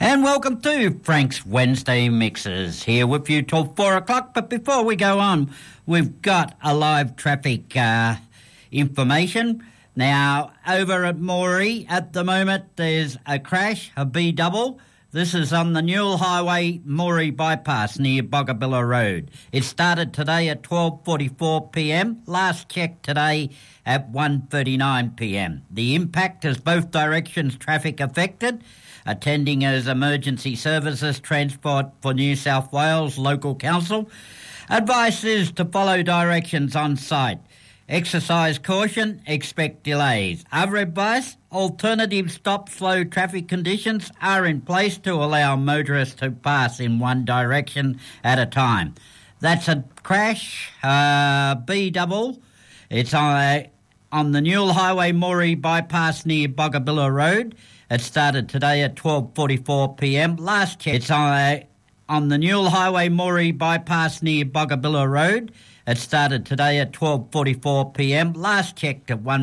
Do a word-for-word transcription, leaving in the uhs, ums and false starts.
And welcome to Frank's Wednesday Mixes, here with you till four o'clock. But before we go on, we've got a live traffic uh, information. Now, over at Moree, at the moment, there's a crash, a B-double. This is on the Newell Highway, Moree bypass near Boggabilla Road. It started today at twelve forty-four p m, last check today at one thirty-nine p m. The impact is both directions traffic affected. Attending as Emergency Services Transport for New South Wales Local Council. Advice is to follow directions on site. Exercise caution, expect delays. Other advice, alternative stop-slow traffic conditions are in place to allow motorists to pass in one direction at a time. That's a crash, uh, B-double. It's on, a, on the Newell Highway Moree bypass near Boggabilla Road. It started today at twelve forty-four p m. Last check, it's on, a, on the Newell Highway Moree bypass near Boggabilla Road. It started today at twelve forty-four p m. Last checked at one